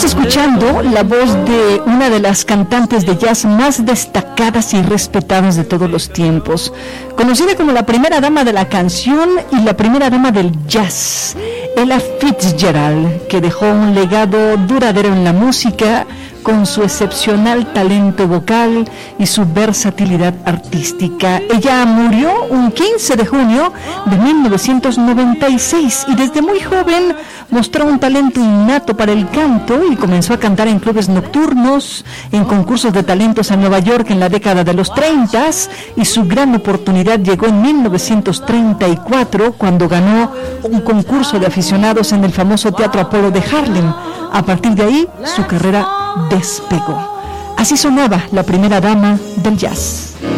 escuchando la voz de una de las cantantes de jazz más destacadas y respetadas de todos los tiempos, conocida como la primera dama de la canción y la primera dama del jazz, Ella Fitzgerald, que dejó un legado duradero en la música con su excepcional talento vocal y su versatilidad artística. Ella murió un 15 de junio de 1996 y desde muy joven mostró un talento innato para el canto y comenzó a cantar en clubes nocturnos, en concursos de talentos a Nueva York en la década de los 30, y su gran oportunidad llegó en 1934 cuando ganó un concurso de aficionados en el famoso Teatro Apolo de Harlem. A partir de ahí, su carrera despegó. Así sonaba la primera dama del jazz.